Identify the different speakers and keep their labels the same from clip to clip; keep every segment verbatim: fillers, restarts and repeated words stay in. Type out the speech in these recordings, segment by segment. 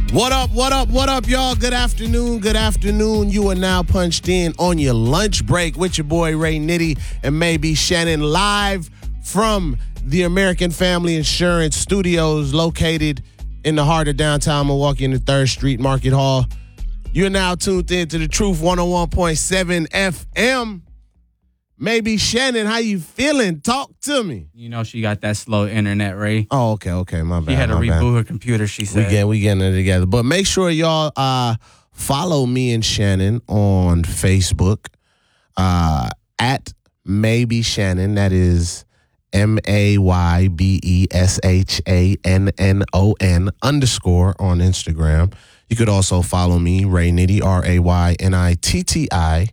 Speaker 1: What up, what up, what up, y'all? Good afternoon, good afternoon. You are now punched in on your lunch break with your boy Ray Nitty and maybe Shannon, live from the American Family Insurance Studios located in the heart of downtown Milwaukee in the third Street Market Hall. You're now tuned in to The Truth one oh one point seven F M. Maybe Shannon, how you feeling? Talk to me.
Speaker 2: You know she got that slow internet, Ray.
Speaker 1: Oh, okay, okay, my bad.
Speaker 2: She had to
Speaker 1: my
Speaker 2: reboot
Speaker 1: bad.
Speaker 2: her computer, she said.
Speaker 1: We get we getting it together. But make sure y'all uh, follow me and Shannon on Facebook uh, at Maybe Shannon. That is M A Y B E S H A N N O N underscore on Instagram. You could also follow me, Ray Nitty, R A Y N I T T I,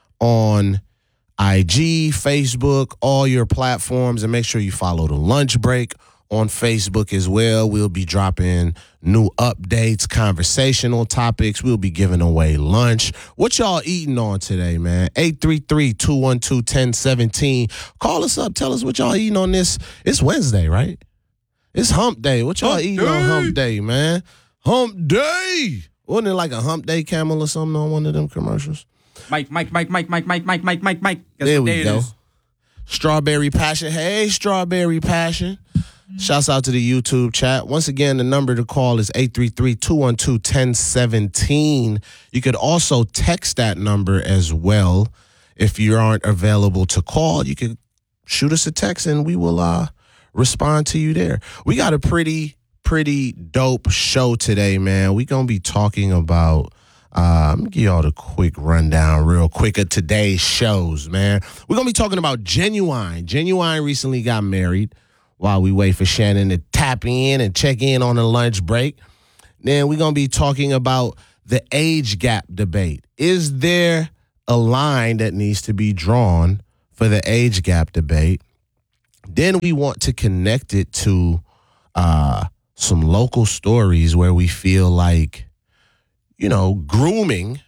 Speaker 1: on I G, Facebook, all your platforms, and make sure you follow The Lunch Break on Facebook as well. We'll be dropping new updates, conversational topics. We'll be giving away lunch. What y'all eating on today, man? eight three three, two one two, one zero one seven. Call us up. Tell us what y'all eating on this. It's Wednesday, right? It's hump day. What y'all
Speaker 2: Hump
Speaker 1: eating
Speaker 2: day.
Speaker 1: on hump day, man? Hump day. Wasn't it like a hump day camel or something on one of them commercials?
Speaker 2: Mike, Mike, Mike, Mike, Mike, Mike, Mike, Mike, Mike, Mike. Guess
Speaker 1: There
Speaker 2: what
Speaker 1: we
Speaker 2: day it
Speaker 1: go.
Speaker 2: is?
Speaker 1: Strawberry Passion. Hey, Strawberry Passion. Shouts out to the YouTube chat. Once again, the number to call is eight three three, two one two, one zero one seven. You could also text that number as well. If you aren't available to call, you can shoot us a text and we will uh, respond to you there. We got a pretty, pretty dope show today, man. We're going to be talking about Uh, I'm going to give y'all the quick rundown real quick of today's shows, man. We're going to be talking about Genuine. Genuine recently got married while we wait for Shannon to tap in and check in on the lunch break. Then we're going to be talking about the age gap debate. Is there a line that needs to be drawn for the age gap debate? Then we want to connect it to uh, some local stories where we feel like, you know, grooming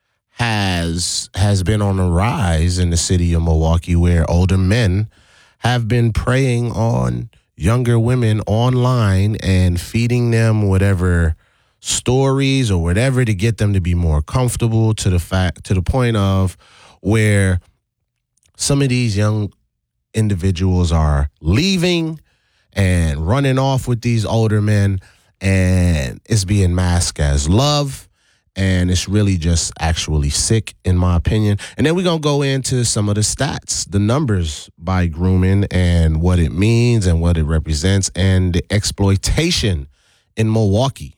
Speaker 1: has has been on a rise in the city of Milwaukee, where older men have been preying on younger women online and feeding them whatever stories or whatever to get them to be more comfortable, to the fact to the point of where some of these young individuals are leaving and running off with these older men, and it's being masked as love. And it's really just actually sick, in my opinion. And then we're going to go into some of the stats, the numbers by grooming and what it means and what it represents and the exploitation in Milwaukee.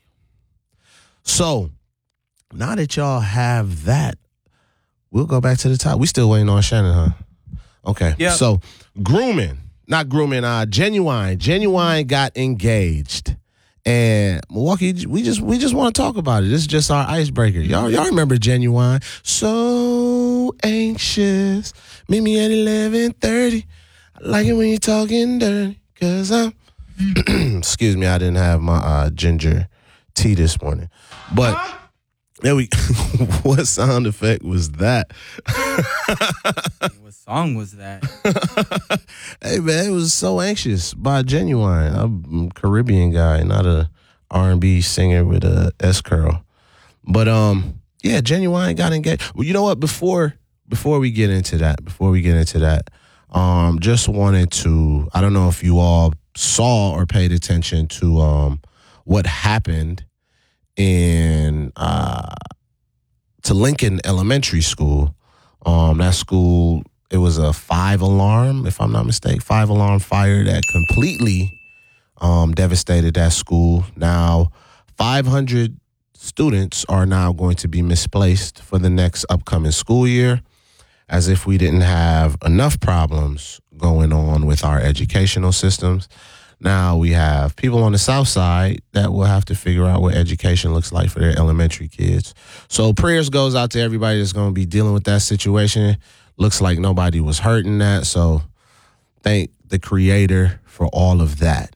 Speaker 1: So now that y'all have that, we'll go back to the top. We still waiting on Shannon, huh? Okay.
Speaker 2: Yep.
Speaker 1: So grooming, not grooming, uh, Genuine. Genuine got engaged. And Milwaukee, we just we just want to talk about it. This is just our icebreaker. Y'all y'all remember Genuine? So anxious. Meet me at eleven thirty. I like it when you're talking dirty. Cause I'm excuse me, I didn't have my uh, ginger tea this morning. But there we what sound effect was that?
Speaker 2: What song was that?
Speaker 1: Hey man, it was So Anxious by Genuine. I'm a Caribbean guy, not a R and B singer with a S curl. But um, yeah, Genuine got engaged. Well, you know what? Before before we get into that, before we get into that, um, just wanted to. I don't know if you all saw or paid attention to um what happened in uh to Lincoln Elementary School. Um, that school. It was a five alarm, if I'm not mistaken, five alarm fire that completely um, devastated that school. Now, five hundred students are now going to be misplaced for the next upcoming school year, as if we didn't have enough problems going on with our educational systems. Now we have people on the south side that will have to figure out what education looks like for their elementary kids. So prayers goes out to everybody that's going to be dealing with that situation. Looks like nobody was hurt in that, so thank the Creator for all of that.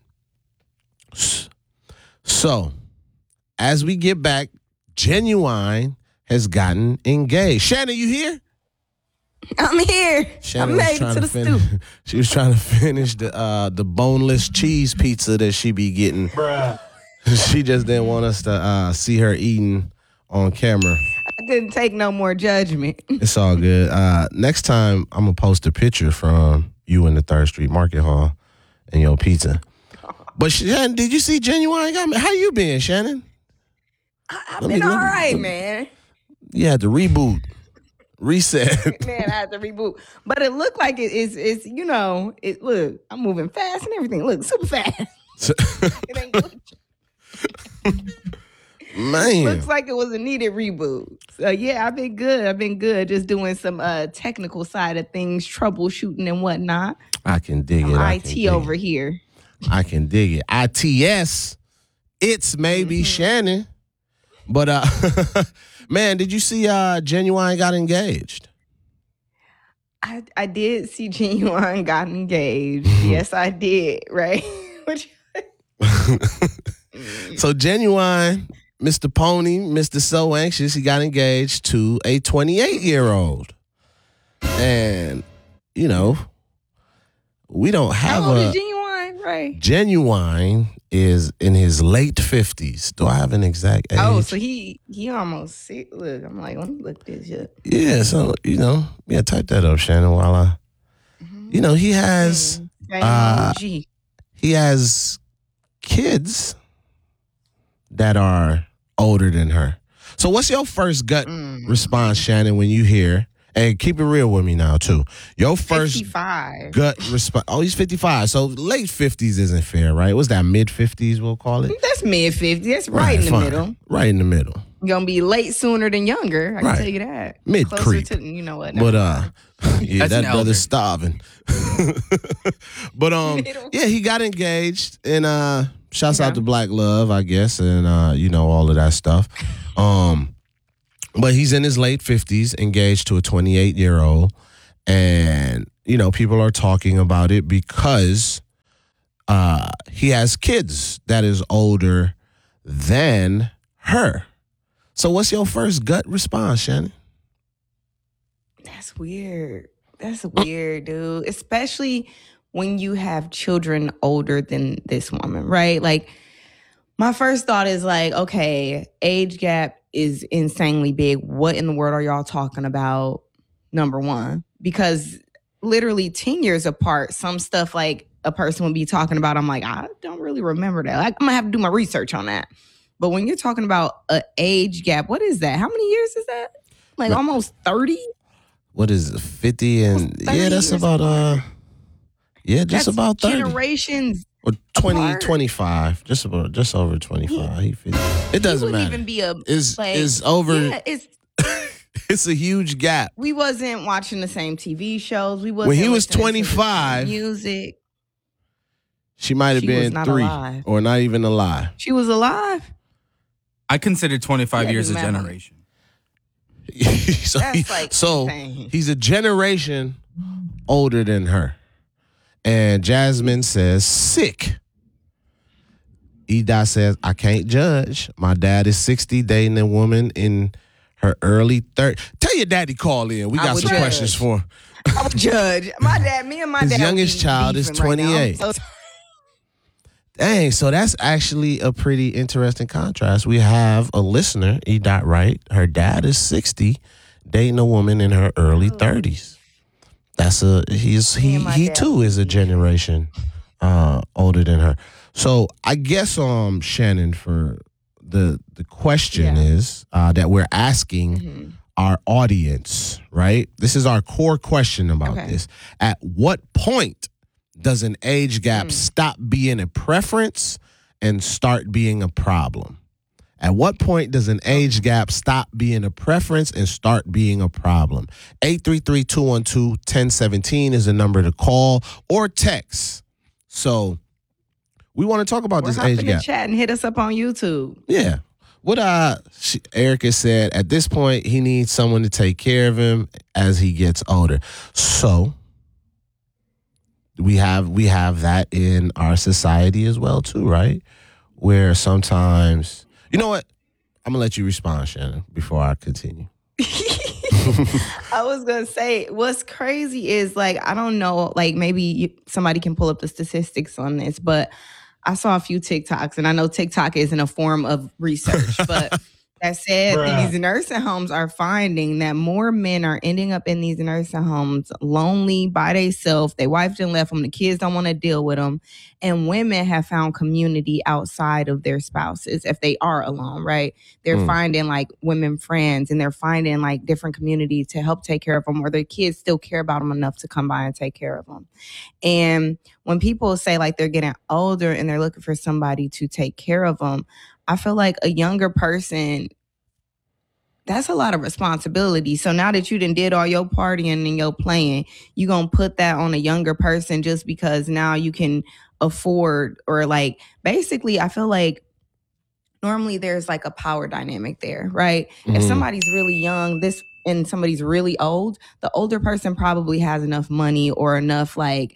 Speaker 1: So, as we get back, Genuine has gotten engaged. Shannon, you here?
Speaker 3: I'm here.
Speaker 1: Shannon
Speaker 3: I
Speaker 1: was
Speaker 3: made it
Speaker 1: trying
Speaker 3: to the
Speaker 1: fin-
Speaker 3: stoop.
Speaker 1: She was trying to finish the uh, the boneless cheese pizza that she be getting.
Speaker 4: Bruh.
Speaker 1: She just didn't want us to uh, see her eating on camera.
Speaker 3: I couldn't take no more judgment.
Speaker 1: It's all good. Uh, next time, I'm going to post a picture from you in the Third Street Market Hall and your pizza. But Shannon, did you see Genuine got me? How you been, Shannon?
Speaker 3: I, I've
Speaker 1: Let
Speaker 3: been
Speaker 1: me-
Speaker 3: all
Speaker 1: let me-
Speaker 3: right, man.
Speaker 1: You had to reboot, reset.
Speaker 3: Man, I had to reboot. But it looked like it is, it's, you know, it look, I'm moving fast and everything. Look, super fast. It ain't glitching.
Speaker 1: Man.
Speaker 3: Looks like it was a needed reboot. So yeah, I've been good. I've been good. Just doing some uh technical side of things, troubleshooting and whatnot.
Speaker 1: I can dig it. I
Speaker 3: I
Speaker 1: can
Speaker 3: T
Speaker 1: dig
Speaker 3: over
Speaker 1: it.
Speaker 3: here.
Speaker 1: I can dig it. I T S. It's maybe
Speaker 3: Mm-hmm.
Speaker 1: Shannon. But uh man, did you see uh Genuine got engaged?
Speaker 3: I I did see Genuine got engaged. Yes, I did. Right. What you-
Speaker 1: So Genuine, Mister Pony, Mister So Anxious, he got engaged to a twenty-eight year old. And, you know, we don't have
Speaker 3: How old
Speaker 1: a
Speaker 3: is Genuine? Right.
Speaker 1: Genuine is in his late fifties. Do I have an exact age?
Speaker 3: Oh, so he he almost see, look. I'm like, let me look this up.
Speaker 1: Yeah, so, you know, yeah, type that up, Shannon, while I, you know, he has, uh,
Speaker 3: G.
Speaker 1: he has kids that are older than her. So what's your first gut
Speaker 3: Mm.
Speaker 1: response, Shannon, when you hear, and keep it real with me now, too. Your first
Speaker 3: fifty-five.
Speaker 1: gut response, oh, he's fifty-five, so late fifties isn't fair, right? What's that, mid fifties we'll call it?
Speaker 3: That's mid fifties. That's right, in the
Speaker 1: fine.
Speaker 3: middle.
Speaker 1: Right in the middle.
Speaker 3: You're gonna be late sooner than younger. I can
Speaker 1: Right.
Speaker 3: tell you that.
Speaker 1: Mid
Speaker 3: Closer
Speaker 1: creep.
Speaker 3: to, you know what?
Speaker 1: But uh, yeah,
Speaker 2: That's an
Speaker 1: that
Speaker 2: elder.
Speaker 1: brother's starving. But um,
Speaker 3: Middle.
Speaker 1: yeah, he got engaged, and uh, shouts out
Speaker 3: Okay.
Speaker 1: to Black Love, I guess, and uh, you know all of that stuff. Um, but he's in his late fifties, engaged to a twenty-eight year old, and you know people are talking about it because uh, he has kids that is older than her. So, what's your first gut response, Shannon?
Speaker 3: That's weird. That's weird, dude. Especially when you have children older than this woman, right? Like, my first thought is like, okay, age gap is insanely big. What in the world are y'all talking about? Number one, because literally ten years apart, some stuff like a person would be talking about, I'm like, I don't really remember that. Like, I'm gonna have to do my research on that. But when you're talking about an age gap, what is that? How many years is that? Like
Speaker 1: Right.
Speaker 3: almost thirty?
Speaker 1: What is it, fifty and
Speaker 3: Almost thirty
Speaker 1: yeah, that's
Speaker 3: years
Speaker 1: about uh
Speaker 3: apart.
Speaker 1: yeah, just
Speaker 3: That's
Speaker 1: about thirty.
Speaker 3: generations.
Speaker 1: Or twenty,
Speaker 3: apart.
Speaker 1: twenty-five. Just about just over twenty-five. He fifty. It doesn't
Speaker 3: He wouldn't
Speaker 1: matter.
Speaker 3: even be a
Speaker 1: It's
Speaker 3: like,
Speaker 1: it's over
Speaker 3: Yeah, it's
Speaker 1: it's a huge gap.
Speaker 3: we wasn't watching the same T V shows. We wasn't
Speaker 1: When he was
Speaker 3: listening to the same
Speaker 1: twenty-five,
Speaker 3: music.
Speaker 1: she might have
Speaker 3: She was
Speaker 1: been
Speaker 3: not
Speaker 1: three
Speaker 3: alive.
Speaker 1: or not even alive.
Speaker 3: She was alive.
Speaker 2: I consider twenty-five
Speaker 3: Yeah,
Speaker 2: years a
Speaker 3: doesn't matter.
Speaker 2: generation.
Speaker 1: so
Speaker 3: That's
Speaker 1: he-
Speaker 3: like
Speaker 1: so
Speaker 3: insane.
Speaker 1: he's a generation older than her. And Jasmine says, sick. Eda says, I can't judge. My dad is sixty, dating a woman in her early thirties. Tell your daddy call in. We
Speaker 3: I
Speaker 1: got
Speaker 3: would
Speaker 1: some
Speaker 3: judge.
Speaker 1: questions for him.
Speaker 3: I would judge. My dad, me and my
Speaker 1: His
Speaker 3: dad.
Speaker 1: youngest
Speaker 3: be
Speaker 1: child is
Speaker 3: beefing right now. I'm
Speaker 1: twenty-eight.
Speaker 3: so-
Speaker 1: Dang, so that's actually a pretty interesting contrast. We have a listener, E. Dot Wright. Her dad is sixty, dating a woman in her early thirties. That's a he's
Speaker 3: Me
Speaker 1: he
Speaker 3: and my
Speaker 1: he
Speaker 3: dad.
Speaker 1: too is a generation uh, older than her. So I guess um Shannon, for the the question
Speaker 3: Yeah.
Speaker 1: is uh, that we're asking
Speaker 3: Mhm.
Speaker 1: our audience, right? This is our core question about
Speaker 3: Okay.
Speaker 1: this. At what point does an age gap
Speaker 3: Mm.
Speaker 1: stop being a preference and start being a problem? At what point does an age gap stop being a preference and start being a problem? eight three three, two one two, one zero one seven is the number to call or text. So we want to talk about
Speaker 3: We're
Speaker 1: this
Speaker 3: hop
Speaker 1: age
Speaker 3: in the
Speaker 1: gap.
Speaker 3: chat and hit us up on YouTube.
Speaker 1: Yeah. What uh she, Erica said, at this point he needs someone to take care of him as he gets older. So we have we have that in our society as well too, right? Where sometimes, you know what? I'm gonna let you respond, Shannon, before I continue.
Speaker 3: I was gonna say, what's crazy is like I don't know, like maybe you, somebody can pull up the statistics on this, but I saw a few TikToks, and I know TikTok isn't a form of research, but that said, Bruh. These nursing homes are finding that more men are ending up in these nursing homes lonely by themselves. They wife done left them. The kids don't want to deal with them. And women have found community outside of their spouses if they are alone, right? They're mm. finding like women friends, and they're finding like different communities to help take care of them, or their kids still care about them enough to come by and take care of them. And when people say like they're getting older and they're looking for somebody to take care of them, I feel like a younger person, that's a lot of responsibility. So now that you done did all your partying and your playing, you going to put that on a younger person just because now you can afford, or like, basically, I feel like normally there's like a power dynamic there, right? Mm-hmm. If somebody's really young, this and somebody's really old, the older person probably has enough money or enough like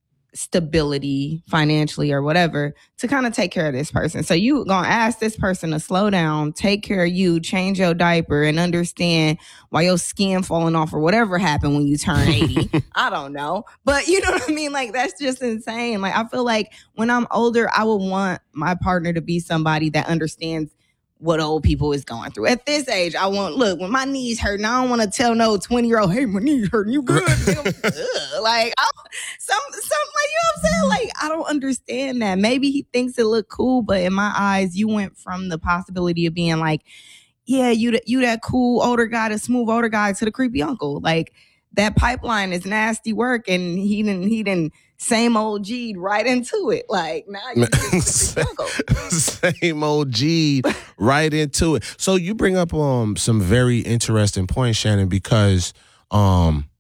Speaker 3: stability financially or whatever to kind of take care of this person. So you gonna ask this person to slow down, take care of you, change your diaper, and understand why your skin falling off or whatever happened when you turn eighty. I don't know. But you know what I mean? Like, that's just insane. Like, I feel like when I'm older, I would want my partner to be somebody that understands what old people is going through. At this age, I want, look, when my knees hurt, and I don't want to tell no twenty-year-old, hey, my knees hurting, you good? like, I, some, some, like, you know what I'm saying? Like, I don't understand that. Maybe he thinks it look cool, but in my eyes, you went from the possibility of being like, yeah, you, you that cool older guy, the smooth older guy, to the creepy uncle. Like, that pipeline is nasty work, and he didn't, he didn't, same old G'd right into it. Like, now you just
Speaker 1: same old G'd right into it. So you bring up um some very interesting points, Shannon, because um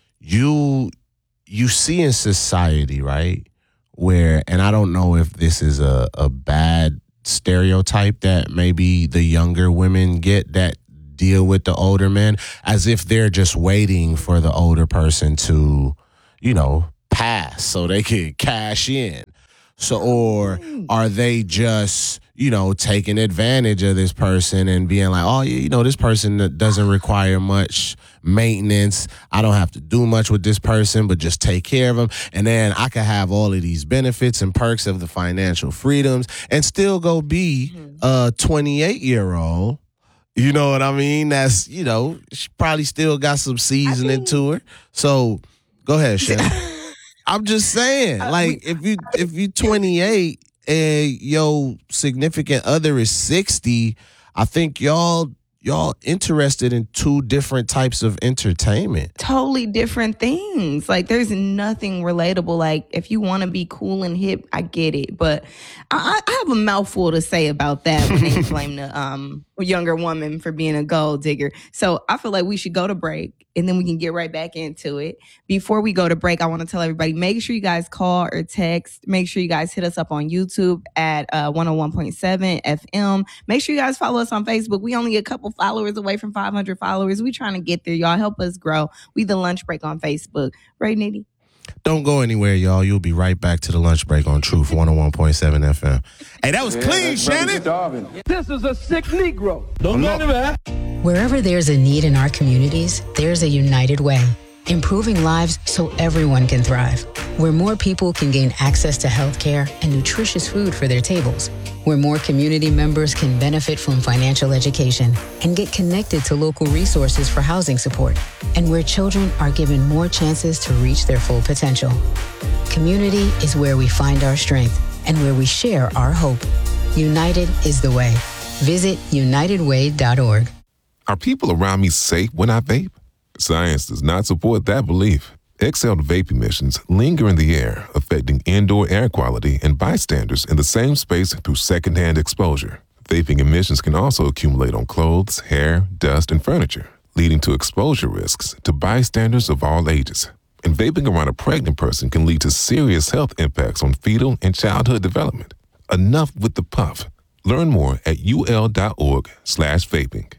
Speaker 1: you you see in society, right, where, and I don't know if this is a, a bad stereotype that maybe the younger women get that deal with the older men, as if they're just waiting for the older person to, you know, pass so they can cash in. So, or are they just, you know, taking advantage of this person and being like, oh, yeah, you know, this person doesn't require much maintenance. I don't have to do much with this person, but just take care of them. And then I can have all of these benefits and perks of the financial freedoms and still go be a twenty-eight-year-old. You know what I mean? That's, you know, she probably still got some seasoning I mean, to her. So go ahead, Shannon. I'm just saying, like, if you if you twenty-eight and your significant other is sixty, I think y'all y'all interested in two different types of entertainment.
Speaker 3: Totally different things. Like, there's nothing relatable. Like, if you want to be cool and hip, I get it. But I, I have a mouthful to say about that when they blame the um younger woman for being a gold digger. So I feel like we should go to break, and then we can get right back into it. Before we go to break, I want to tell everybody, make sure you guys call or text. Make sure you guys hit us up on YouTube at uh, one oh one point seven F M. Make sure you guys follow us on Facebook. We only a couple followers away from five hundred followers. We trying to get there, y'all. Help us grow. We the Lunch Break on Facebook. Right, Nitty?
Speaker 1: Don't go anywhere, y'all. You'll be right back to the Lunch Break on Truth one oh one point seven F M. Hey, that was yeah, clean, Shannon.
Speaker 4: This is a sick Negro. Don't go anywhere.
Speaker 5: Wherever there's a need in our communities, there's a United Way, improving lives so everyone can thrive. Where more people can gain access to healthcare and nutritious food for their tables. Where more community members can benefit from financial education and get connected to local resources for housing support. And where children are given more chances to reach their full potential. Community is where we find our strength and where we share our hope. United is the way. Visit united way dot org.
Speaker 6: Are people around me safe when I vape? Science does not support that belief. Exhaled vape emissions linger in the air, affecting indoor air quality and bystanders in the same space through secondhand exposure. Vaping emissions can also accumulate on clothes, hair, dust, and furniture, leading to exposure risks to bystanders of all ages. And vaping around a pregnant person can lead to serious health impacts on fetal and childhood development. Enough with the puff. Learn more at ul.org slash vaping.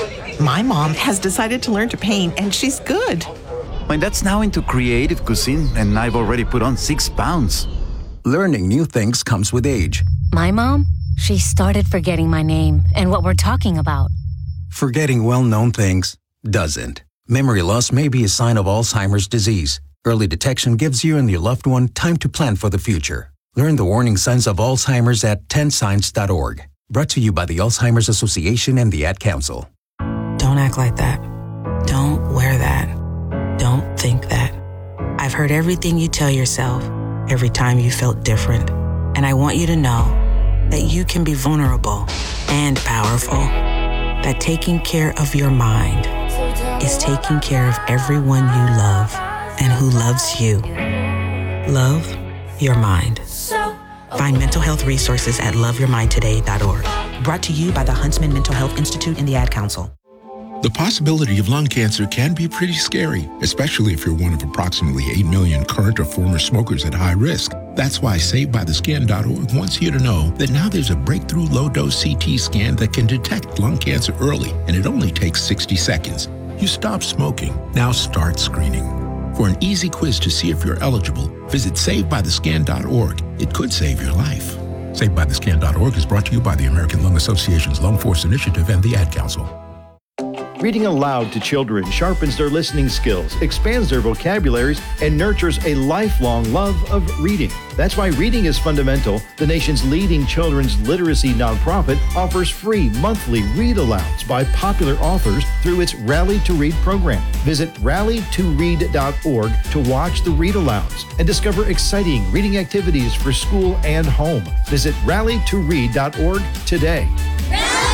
Speaker 7: My mom has decided to learn to paint, and she's good.
Speaker 8: My dad's now into creative cuisine, and I've already put on six pounds.
Speaker 9: Learning new things comes with age.
Speaker 10: My mom, she started forgetting my name and what we're talking about.
Speaker 9: Forgetting well-known things doesn't. Memory loss may be a sign of Alzheimer's disease. Early detection gives you and your loved one time to plan for the future. Learn the warning signs of Alzheimer's at ten signs dot org. Brought to you by the Alzheimer's Association and the Ad Council.
Speaker 11: Don't act like that. Don't wear that. Don't think that. I've heard everything you tell yourself every time you felt different. And I want you to know that you can be vulnerable and powerful. That taking care of your mind is taking care of everyone you love and who loves you. Love your mind. Find mental health resources at love your mind today dot org. Brought to you by the Huntsman Mental Health Institute and the Ad Council.
Speaker 12: The possibility of lung cancer can be pretty scary, especially if you're one of approximately eight million current or former smokers at high risk. That's why Save By The Scan dot org wants you to know that now there's a breakthrough low-dose C T scan that can detect lung cancer early, and it only takes sixty seconds. You stop smoking, now start screening. For an easy quiz to see if you're eligible, visit Save By The Scan dot org. It could save your life. Save By The Scan dot org is brought to you by the American Lung Association's Lung Force Initiative and the Ad Council.
Speaker 13: Reading aloud to children sharpens their listening skills, expands their vocabularies, and nurtures a lifelong love of reading. That's why Reading is Fundamental, the nation's leading children's literacy nonprofit, offers free monthly read-alouds by popular authors through its Rally to Read program. Visit rally to read dot org to watch the read-alouds and discover exciting reading activities for school and home. Visit rally to read dot org today.